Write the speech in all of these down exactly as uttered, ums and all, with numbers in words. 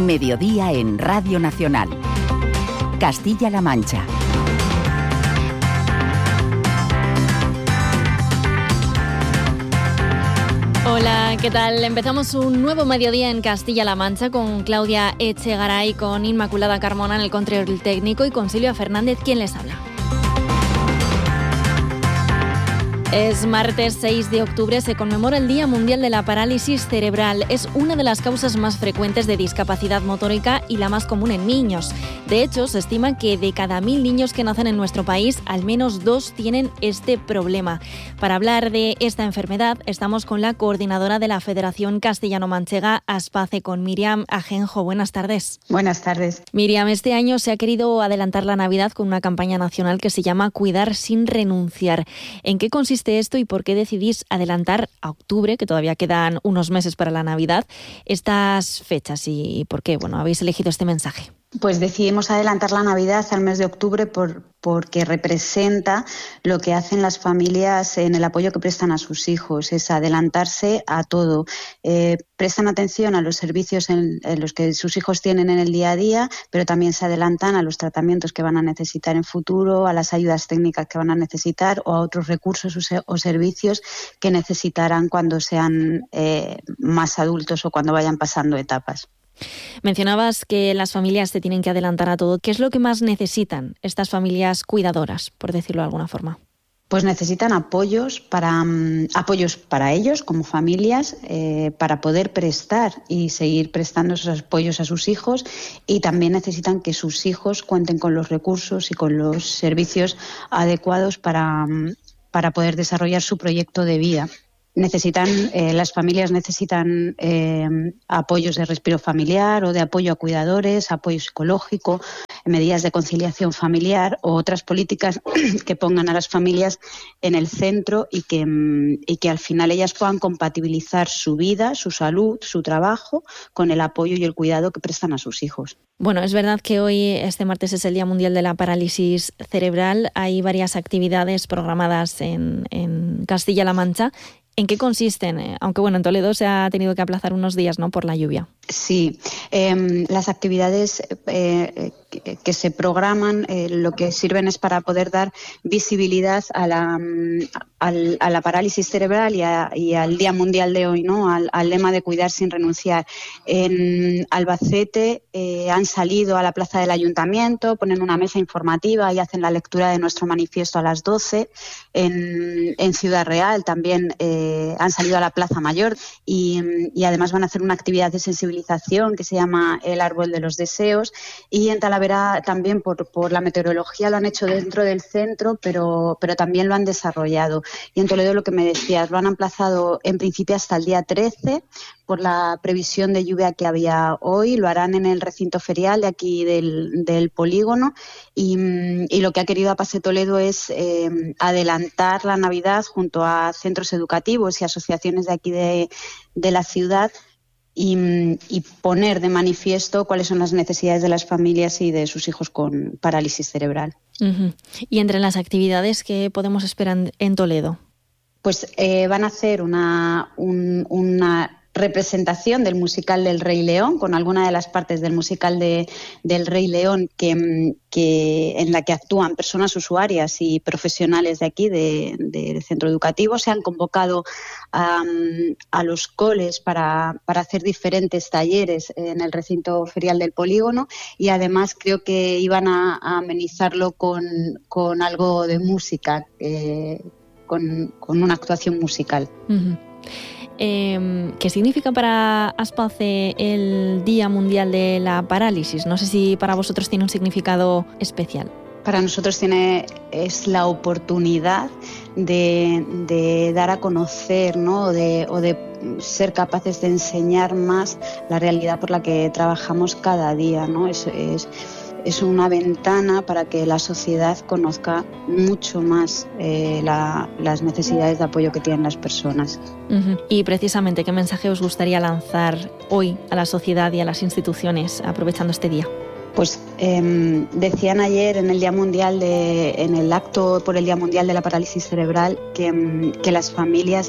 Mediodía en Radio Nacional. Castilla-La Mancha. Hola, ¿qué tal? Empezamos un nuevo mediodía en Castilla-La Mancha con Claudia Echegaray, con Inmaculada Carmona en el control técnico y con Silvia Fernández, quien les habla. Es martes seis de octubre, se conmemora el Día Mundial de la Parálisis Cerebral. Es una de las causas más frecuentes de discapacidad motórica y la más común en niños. De hecho, se estima que de cada mil niños que nacen en nuestro país, al menos dos tienen este problema. Para hablar de esta enfermedad, estamos con la coordinadora de la Federación Castellano-Manchega, ASPACE, con Miriam Ajenjo. Buenas tardes. Buenas tardes. Miriam, este año se ha querido adelantar la Navidad con una campaña nacional que se llama Cuidar sin renunciar. ¿En qué consiste esto y por qué decidís adelantar a octubre, que todavía quedan unos meses para la Navidad, estas fechas y por qué, bueno, habéis elegido este mensaje? Pues decidimos adelantar la Navidad al mes de octubre por, porque representa lo que hacen las familias en el apoyo que prestan a sus hijos, es adelantarse a todo. Eh, prestan atención a los servicios en, en los que sus hijos tienen en el día a día, pero también se adelantan a los tratamientos que van a necesitar en futuro, a las ayudas técnicas que van a necesitar o a otros recursos o, se, o servicios que necesitarán cuando sean eh, más adultos o cuando vayan pasando etapas. Mencionabas que las familias se tienen que adelantar a todo. ¿Qué es lo que más necesitan estas familias cuidadoras, por decirlo de alguna forma? Pues necesitan apoyos para um, apoyos para ellos como familias, eh, para poder prestar y seguir prestando esos apoyos a sus hijos, y también necesitan que sus hijos cuenten con los recursos y con los servicios adecuados para, um, para poder desarrollar su proyecto de vida. Necesitan, eh, las familias necesitan eh, apoyos de respiro familiar o de apoyo a cuidadores, apoyo psicológico, medidas de conciliación familiar o otras políticas que pongan a las familias en el centro y que, y que al final ellas puedan compatibilizar su vida, su salud, su trabajo con el apoyo y el cuidado que prestan a sus hijos. Bueno, es verdad que hoy, este martes, es el Día Mundial de la Parálisis Cerebral. Hay varias actividades programadas en, en Castilla-La Mancha. ¿En qué consisten? Aunque bueno, en Toledo se ha tenido que aplazar unos días, ¿no?, por la lluvia. Sí, eh, las actividades eh, que, que se programan eh, lo que sirven es para poder dar visibilidad a la, a, a la parálisis cerebral y, a, y al Día Mundial de hoy, ¿no?, al, al lema de cuidar sin renunciar. En Albacete eh, han salido a la plaza del Ayuntamiento, ponen una mesa informativa y hacen la lectura de nuestro manifiesto a las doce. En, en Ciudad Real también eh, han salido a la Plaza Mayor y, y además van a hacer una actividad de sensibilización que se llama el Árbol de los Deseos, y en Talavera también por, por la meteorología lo han hecho dentro del centro, pero, pero también lo han desarrollado. Y en Toledo, lo que me decías, lo han emplazado en principio hasta el día trece por la previsión de lluvia que había hoy. Lo harán en el recinto ferial de aquí del, del polígono y, y lo que ha querido APACE Toledo es eh, adelantar la Navidad junto a centros educativos y asociaciones de aquí de, de la ciudad, Y, y poner de manifiesto cuáles son las necesidades de las familias y de sus hijos con parálisis cerebral. Uh-huh. ¿Y entre las actividades que podemos esperar en Toledo? Pues eh, van a hacer una, un, una representación del musical del Rey León, con alguna de las partes del musical de, del Rey León que, que, en la que actúan personas usuarias y profesionales de aquí, de, del centro educativo. Se han convocado a, a los coles para, para hacer diferentes talleres en el recinto ferial del polígono, y además creo que iban a, a amenizarlo con, con algo de música, eh, con, con una actuación musical. Uh-huh. Eh, ¿Qué significa para ASPACE el Día Mundial de la Parálisis? No sé si para vosotros tiene un significado especial. Para nosotros tiene, es la oportunidad de, de dar a conocer, ¿no?, o de, o de ser capaces de enseñar más la realidad por la que trabajamos cada día, ¿no? Es, es, es una ventana para que la sociedad conozca mucho más eh, la, las necesidades de apoyo que tienen las personas. Uh-huh. Y precisamente, ¿qué mensaje os gustaría lanzar hoy a la sociedad y a las instituciones aprovechando este día? Pues eh, decían ayer en el Día Mundial de, en el acto por el Día Mundial de la Parálisis Cerebral que, que las familias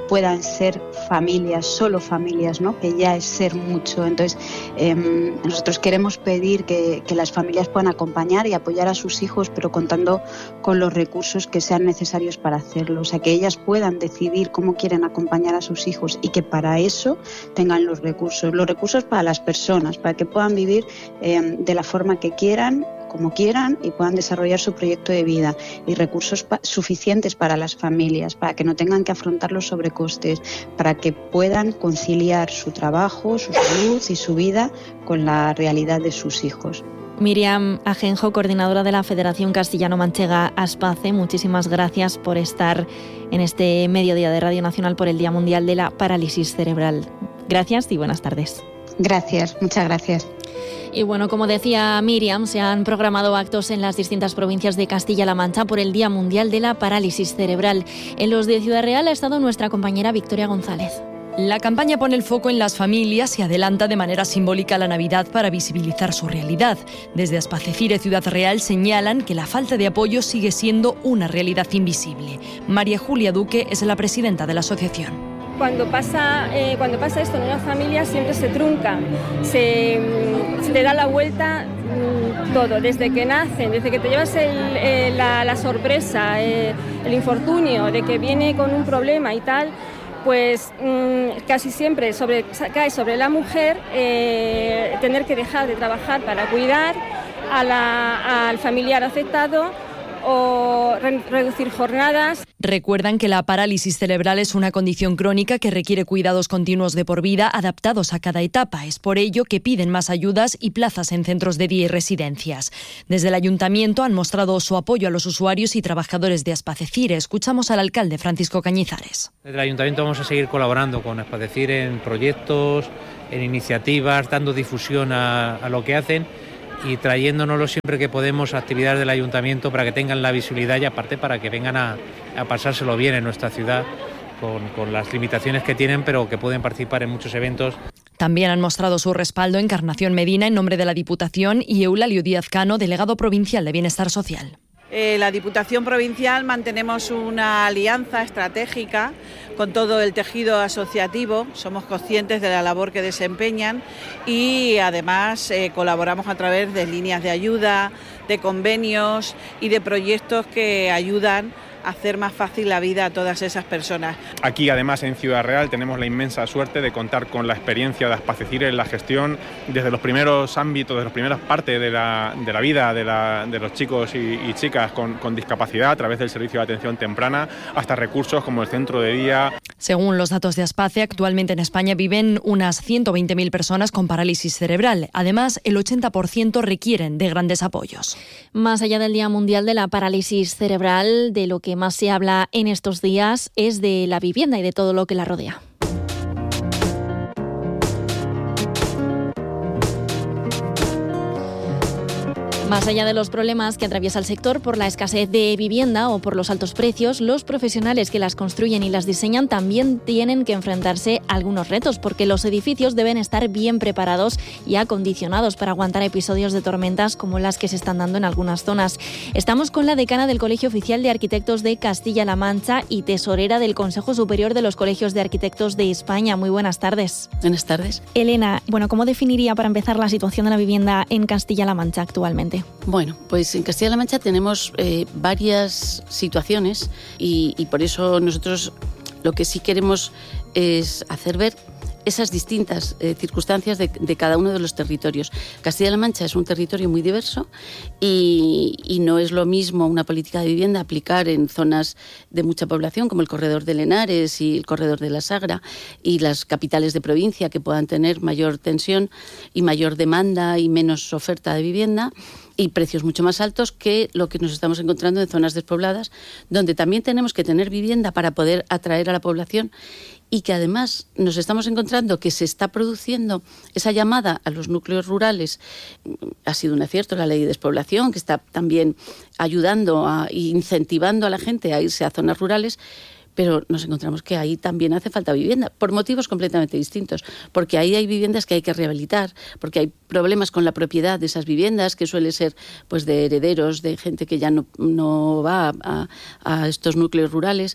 puedan ser familias, solo familias, ¿no? Que ya es ser mucho. Entonces, eh, nosotros queremos pedir que, que las familias puedan acompañar y apoyar a sus hijos, pero contando con los recursos que sean necesarios para hacerlo. O sea, que ellas puedan decidir cómo quieren acompañar a sus hijos y que para eso tengan los recursos. Los recursos para las personas, para que puedan vivir eh, de la forma que quieran, como quieran, y puedan desarrollar su proyecto de vida, y recursos pa- suficientes para las familias, para que no tengan que afrontar los sobrecostes, para que puedan conciliar su trabajo, su salud y su vida con la realidad de sus hijos. Miriam Ajenjo, coordinadora de la Federación Castellano-Manchega ASPACE, muchísimas gracias por estar en este mediodía de Radio Nacional por el Día Mundial de la Parálisis Cerebral. Gracias y buenas tardes. Gracias, muchas gracias. Y bueno, como decía Miriam, se han programado actos en las distintas provincias de Castilla-La Mancha por el Día Mundial de la Parálisis Cerebral. En los de Ciudad Real ha estado nuestra compañera Victoria González. La campaña pone el foco en las familias y adelanta de manera simbólica la Navidad para visibilizar su realidad. Desde Aspacecire Ciudad Real señalan que la falta de apoyo sigue siendo una realidad invisible. María Julia Duque es la presidenta de la asociación. Cuando pasa, eh, cuando pasa esto en una familia siempre se trunca, se, se te da la vuelta mmm, todo, desde que nacen, desde que te llevas el, eh, la, la sorpresa, eh, el infortunio de que viene con un problema y tal, pues mmm, casi siempre sobre, cae sobre la mujer eh, tener que dejar de trabajar para cuidar a la, al familiar afectado o re- reducir jornadas. Recuerdan que la parálisis cerebral es una condición crónica que requiere cuidados continuos de por vida adaptados a cada etapa. Es por ello que piden más ayudas y plazas en centros de día y residencias. Desde el Ayuntamiento han mostrado su apoyo a los usuarios y trabajadores de Aspacecire. Escuchamos al alcalde Francisco Cañizares. Desde el Ayuntamiento vamos a seguir colaborando con Aspacecire en proyectos, en iniciativas, dando difusión a, a lo que hacen y trayéndonoslo siempre que podemos a actividades del Ayuntamiento para que tengan la visibilidad y aparte para que vengan a, a pasárselo bien en nuestra ciudad con, con las limitaciones que tienen, pero que pueden participar en muchos eventos. También han mostrado su respaldo Encarnación Medina en nombre de la Diputación y Eulalio Díaz Cano, delegado provincial de Bienestar Social. Eh, la Diputación Provincial mantenemos una alianza estratégica con todo el tejido asociativo, somos conscientes de la labor que desempeñan y además eh, colaboramos a través de líneas de ayuda, de convenios y de proyectos que ayudan a hacer más fácil la vida a todas esas personas. Aquí además en Ciudad Real tenemos la inmensa suerte de contar con la experiencia de Aspacecire en la gestión desde los primeros ámbitos, de las primeras partes de la, de la vida de, la, de los chicos y, y chicas con, con discapacidad a través del servicio de atención temprana hasta recursos como el centro de día. Según los datos de Aspace, actualmente en España viven unas ciento veinte mil personas con parálisis cerebral. Además, el ochenta por ciento requieren de grandes apoyos. Más allá del Día Mundial de la Parálisis Cerebral, de lo que más se habla en estos días es de la vivienda y de todo lo que la rodea. Más allá de los problemas que atraviesa el sector por la escasez de vivienda o por los altos precios, los profesionales que las construyen y las diseñan también tienen que enfrentarse a algunos retos, porque los edificios deben estar bien preparados y acondicionados para aguantar episodios de tormentas como las que se están dando en algunas zonas. Estamos con la decana del Colegio Oficial de Arquitectos de Castilla-La Mancha y tesorera del Consejo Superior de los Colegios de Arquitectos de España. Muy buenas tardes. Buenas tardes. Elena, bueno, ¿cómo definiría para empezar la situación de la vivienda en Castilla-La Mancha actualmente? Bueno, pues en Castilla-La Mancha tenemos eh, varias situaciones y, y por eso nosotros lo que sí queremos es hacer ver esas distintas eh, circunstancias de, de cada uno de los territorios. Castilla-La Mancha es un territorio muy diverso y, y no es lo mismo una política de vivienda aplicar en zonas de mucha población como el corredor de Henares y el corredor de la Sagra y las capitales de provincia que puedan tener mayor tensión y mayor demanda y menos oferta de vivienda y precios mucho más altos que lo que nos estamos encontrando en zonas despobladas, donde también tenemos que tener vivienda para poder atraer a la población y que además nos estamos encontrando que se está produciendo esa llamada a los núcleos rurales. Ha sido un acierto la ley de despoblación, que está también ayudando a, e incentivando a la gente a irse a zonas rurales, pero nos encontramos que ahí también hace falta vivienda, por motivos completamente distintos, porque ahí hay viviendas que hay que rehabilitar, porque hay problemas con la propiedad de esas viviendas, que suele ser pues de herederos, de gente que ya no, no va a, a estos núcleos rurales.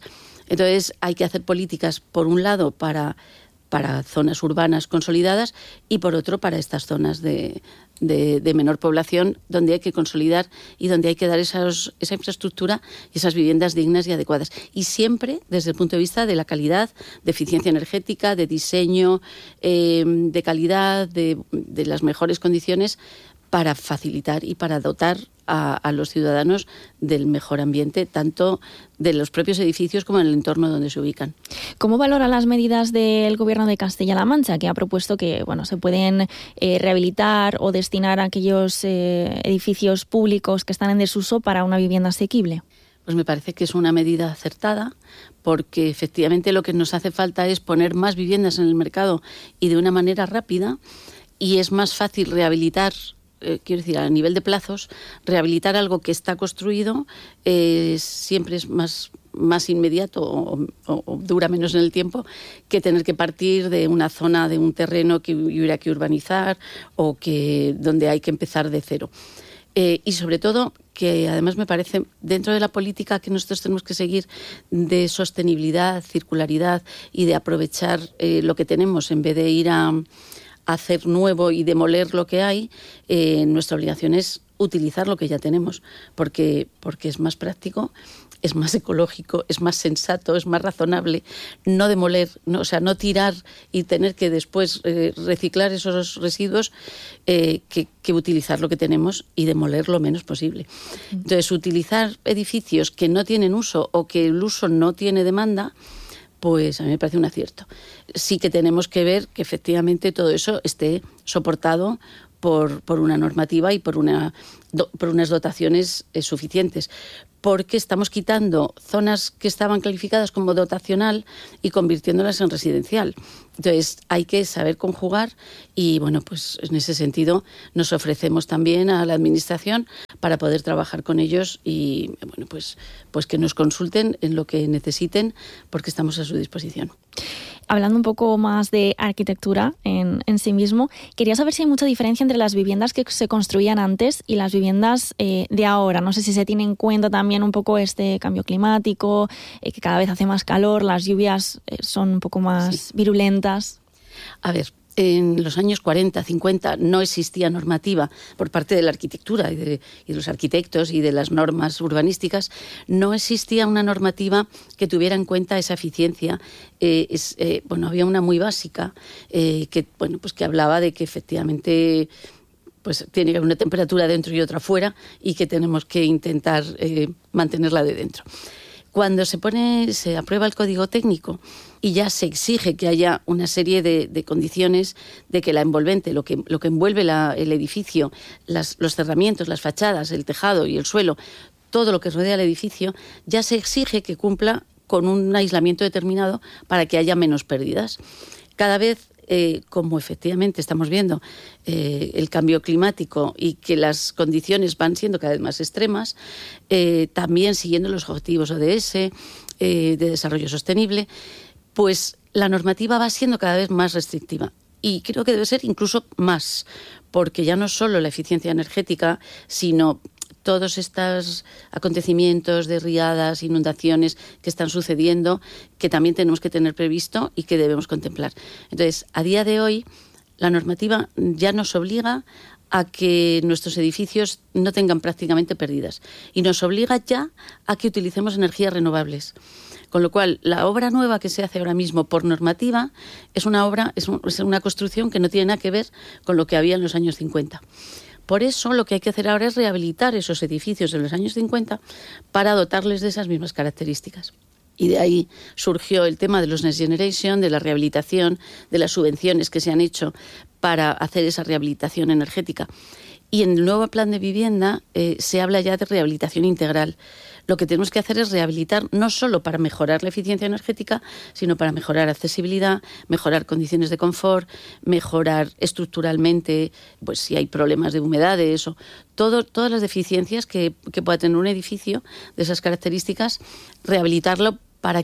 Entonces hay que hacer políticas, por un lado, para, para zonas urbanas consolidadas y por otro para estas zonas de, de, de menor población, donde hay que consolidar y donde hay que dar esos, esa infraestructura y esas viviendas dignas y adecuadas. Y siempre desde el punto de vista de la calidad, de eficiencia energética, de diseño, eh, de calidad, de, de las mejores condiciones para facilitar y para dotar a, a los ciudadanos del mejor ambiente, tanto de los propios edificios como en el entorno donde se ubican. ¿Cómo valora las medidas del Gobierno de Castilla-La Mancha, que ha propuesto que bueno, se pueden eh, rehabilitar o destinar a aquellos eh, edificios públicos que están en desuso para una vivienda asequible? Pues me parece que es una medida acertada, porque efectivamente lo que nos hace falta es poner más viviendas en el mercado y de una manera rápida, y es más fácil rehabilitar. Eh, quiero decir, a nivel de plazos, rehabilitar algo que está construido eh, siempre es más, más inmediato o, o, o dura menos en el tiempo que tener que partir de una zona, de un terreno que hubiera que urbanizar o que donde hay que empezar de cero. Eh, y sobre todo, que además me parece, dentro de la política que nosotros tenemos que seguir de sostenibilidad, circularidad y de aprovechar eh, lo que tenemos en vez de ir a hacer nuevo y demoler lo que hay, eh, nuestra obligación es utilizar lo que ya tenemos, porque, porque es más práctico, es más ecológico, es más sensato, es más razonable no demoler, no, o sea, no tirar y tener que después eh, reciclar esos residuos eh, que, que utilizar lo que tenemos y demoler lo menos posible. Entonces, utilizar edificios que no tienen uso o que el uso no tiene demanda, pues a mí me parece un acierto. Sí que tenemos que ver que efectivamente todo eso esté soportado por, por una normativa y por, una, do, por unas dotaciones eh, suficientes, porque estamos quitando zonas que estaban calificadas como dotacional y convirtiéndolas en residencial. Entonces hay que saber conjugar y bueno, pues en ese sentido nos ofrecemos también a la Administración para poder trabajar con ellos y bueno, pues, pues que nos consulten en lo que necesiten, porque estamos a su disposición. Hablando un poco más de arquitectura en, en sí mismo, quería saber si hay mucha diferencia entre las viviendas que se construían antes y las viviendas eh, de ahora. No sé si se tiene en cuenta también un poco este cambio climático, eh, que cada vez hace más calor, las lluvias eh, son un poco más sí. virulentas. A ver, en los años cuarenta, cincuenta no existía normativa por parte de la arquitectura y de, y de los arquitectos y de las normas urbanísticas. No existía una normativa que tuviera en cuenta esa eficiencia. Eh, es, eh, bueno, había una muy básica eh, que, bueno, pues que hablaba de que efectivamente pues tiene una temperatura dentro y otra fuera y que tenemos que intentar eh, mantenerla de dentro. Cuando se pone, se aprueba el código técnico y ya se exige que haya una serie de, de condiciones de que la envolvente, lo que, lo que envuelve la, el edificio, las, los cerramientos, las fachadas, el tejado y el suelo, todo lo que rodea el edificio, ya se exige que cumpla con un aislamiento determinado para que haya menos pérdidas. Cada vez Eh, como efectivamente estamos viendo eh, el cambio climático y que las condiciones van siendo cada vez más extremas, eh, también siguiendo los objetivos O D S eh, de desarrollo sostenible, pues la normativa va siendo cada vez más restrictiva. Y creo que debe ser incluso más, porque ya no solo la eficiencia energética, sino todos estos acontecimientos de riadas, inundaciones que están sucediendo, que también tenemos que tener previsto y que debemos contemplar. Entonces, a día de hoy, la normativa ya nos obliga a que nuestros edificios no tengan prácticamente pérdidas y nos obliga ya a que utilicemos energías renovables. Con lo cual, la obra nueva que se hace ahora mismo por normativa es una obra, es, un, es una construcción que no tiene nada que ver con lo que había en los años cincuenta. Por eso lo que hay que hacer ahora es rehabilitar esos edificios de los años cincuenta para dotarles de esas mismas características. Y de ahí surgió el tema de los Next Generation, de la rehabilitación, de las subvenciones que se han hecho para hacer esa rehabilitación energética. Y en el nuevo plan de vivienda eh, se habla ya de rehabilitación integral. Lo que tenemos que hacer es rehabilitar no solo para mejorar la eficiencia energética, sino para mejorar accesibilidad, mejorar condiciones de confort, mejorar estructuralmente, pues si hay problemas de humedades o todo, todas las deficiencias que, que pueda tener un edificio de esas características, rehabilitarlo para que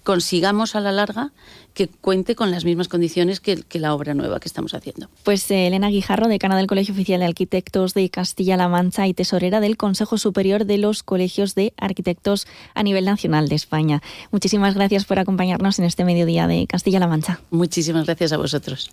consigamos a la larga que cuente con las mismas condiciones que, que la obra nueva que estamos haciendo. Pues eh, Elena Guijarro, decana del Colegio Oficial de Arquitectos de Castilla-La Mancha y tesorera del Consejo Superior de los Colegios de Arquitectos a nivel nacional de España. Muchísimas gracias por acompañarnos en este mediodía de Castilla-La Mancha. Muchísimas gracias a vosotros.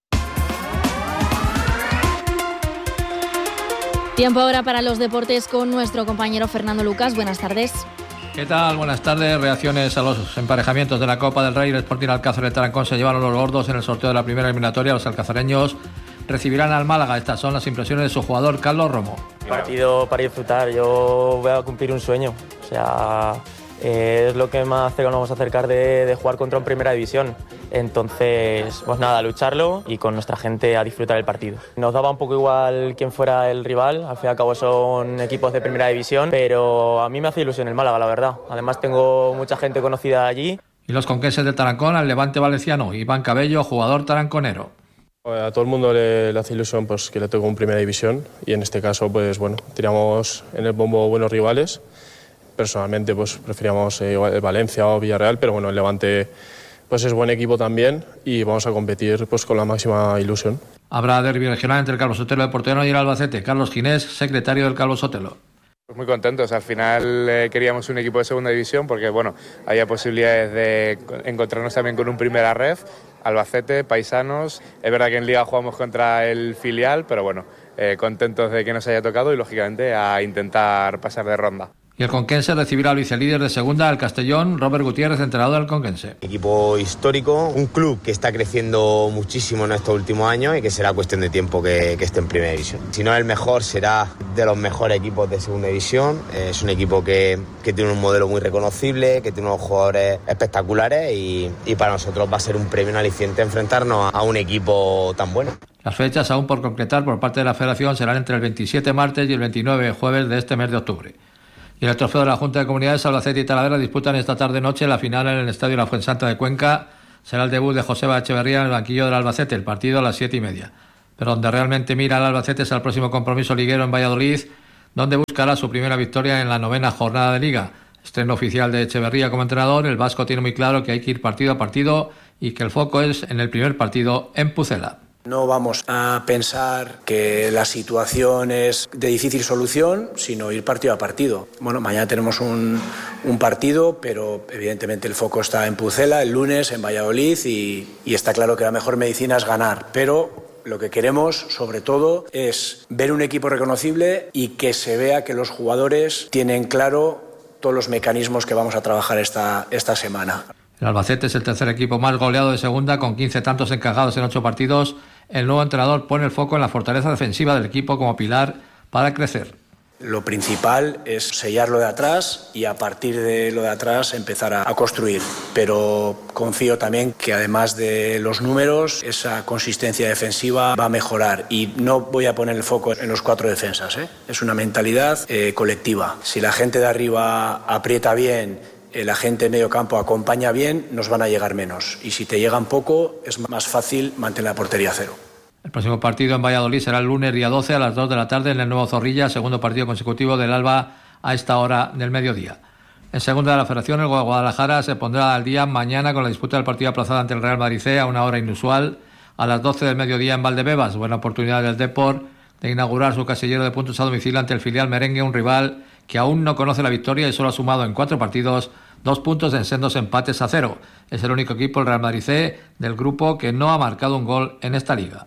Tiempo ahora para los deportes con nuestro compañero Fernando Lucas. Buenas tardes. ¿Qué tal? Buenas tardes. Reacciones a los emparejamientos de la Copa del Rey. El Sporting Alcázar de Tarancón se llevaron los gordos en el sorteo de la primera eliminatoria. Los alcazareños recibirán al Málaga. Estas son las impresiones de su jugador Carlos Romo. Partido para disfrutar. Yo voy a cumplir un sueño. O sea, eh, es lo que más cerca nos vamos a acercar de, de jugar contra un Primera División. Entonces, pues nada, a lucharlo y con nuestra gente a disfrutar el partido. Nos daba un poco igual quién fuera el rival, al fin y al cabo son equipos de Primera División, pero a mí me hace ilusión el Málaga, la verdad. Además tengo mucha gente conocida allí. Y los conquenses de Tarancón al Levante valenciano. Iván Cabello, jugador taranconero. A todo el mundo le, le hace ilusión pues, que le toque un Primera División y en este caso, pues bueno, teníamos en el bombo buenos rivales. Personalmente, pues preferíamos eh, el Valencia o Villarreal, pero bueno, el Levante pues es buen equipo también y vamos a competir pues con la máxima ilusión. Habrá derbi regional entre el Calvo Sotelo de Porteno y el Albacete. Carlos Ginés, secretario del Calvo Sotelo. Pues muy contentos. Al final eh, queríamos un equipo de segunda división porque bueno, había posibilidades de encontrarnos también con un primera ref. Albacete, Paisanos. Es verdad que en Liga jugamos contra el filial, pero bueno, eh, contentos de que nos haya tocado y lógicamente a intentar pasar de ronda. Y el Conquense recibirá al vicelíder de segunda, el Castellón, Robert Gutiérrez, entrenador del Conquense. Equipo histórico, un club que está creciendo muchísimo en estos últimos años y que será cuestión de tiempo que, que esté en primera división. Si no es el mejor, será de los mejores equipos de segunda división. Es un equipo que, que tiene un modelo muy reconocible, que tiene unos jugadores espectaculares y, y para nosotros va a ser un premio, un aliciente enfrentarnos a un equipo tan bueno. Las fechas aún por concretar por parte de la Federación serán entre el veintisiete martes y el veintinueve jueves de este mes de octubre. Y el trofeo de la Junta de Comunidades, Albacete y Talavera disputan esta tarde-noche la final en el Estadio La Fuensanta de Cuenca. Será el debut de Joseba Echeverría en el banquillo del Albacete, el partido a las siete y media. Pero donde realmente mira el Albacete es al próximo compromiso liguero en Valladolid, donde buscará su primera victoria en la novena jornada de Liga. Estreno oficial de Echeverría como entrenador, el vasco tiene muy claro que hay que ir partido a partido y que el foco es en el primer partido en Pucela. No vamos a pensar que la situación es de difícil solución, sino ir partido a partido. Bueno, mañana tenemos un, un partido, pero evidentemente el foco está en Pucela, el lunes en Valladolid y, y está claro que la mejor medicina es ganar. Pero lo que queremos, sobre todo, es ver un equipo reconocible y que se vea que los jugadores tienen claro todos los mecanismos que vamos a trabajar esta, esta semana. El Albacete es el tercer equipo más goleado de segunda, con quince tantos encajados en ocho partidos. El nuevo entrenador pone el foco en la fortaleza defensiva del equipo como pilar para crecer. Lo principal es sellar lo de atrás y a partir de lo de atrás empezar a, a construir. Pero confío también que además de los números, esa consistencia defensiva va a mejorar. Y no voy a poner el foco en los cuatro defensas, ¿eh? Es una mentalidad eh, colectiva. Si la gente de arriba aprieta bien, la gente de medio campo acompaña bien, nos van a llegar menos. Y si te llegan poco, es más fácil mantener la portería a cero. El próximo partido en Valladolid será el lunes día doce a las dos de la tarde en el Nuevo Zorrilla, segundo partido consecutivo del Alba a esta hora del mediodía. En segunda de la Federación, el Guadalajara se pondrá al día mañana con la disputa del partido aplazado ante el Real Madrid C a una hora inusual a las doce del mediodía en Valdebebas. Buena oportunidad del Depor de inaugurar su casillero de puntos a domicilio ante el filial merengue, un rival que aún no conoce la victoria y solo ha sumado en cuatro partidos dos puntos en sendos empates a cero. Es el único equipo, el Real Madrid C, del grupo que no ha marcado un gol en esta liga.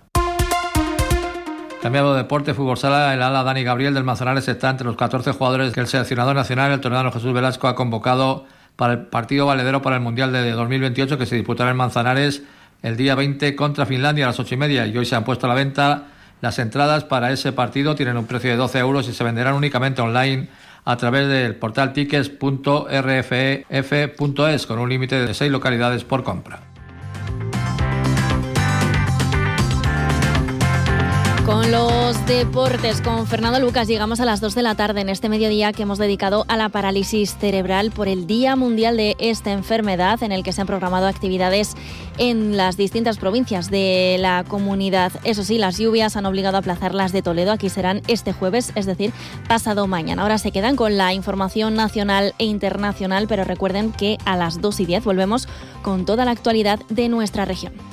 Cambiado de deporte, fútbol sala, el ala Dani Gabriel del Manzanares está entre los catorce jugadores que el seleccionador nacional, el tornado Jesús Velasco, ha convocado para el partido valedero para el Mundial de dos mil veintiocho que se disputará en Manzanares el día veinte contra Finlandia a las ocho y media. Y hoy se han puesto a la venta las entradas para ese partido, tienen un precio de doce euros y se venderán únicamente online a través del portal tickets punto r f f punto es con un límite de seis localidades por compra. Con los deportes, con Fernando Lucas, llegamos a las dos de la tarde en este mediodía que hemos dedicado a la parálisis cerebral por el Día Mundial de esta enfermedad, en el que se han programado actividades en las distintas provincias de la comunidad. Eso sí, las lluvias han obligado a aplazar las de Toledo. Aquí serán este jueves, es decir, pasado mañana. Ahora se quedan con la información nacional e internacional, pero recuerden que a las dos y diez volvemos con toda la actualidad de nuestra región.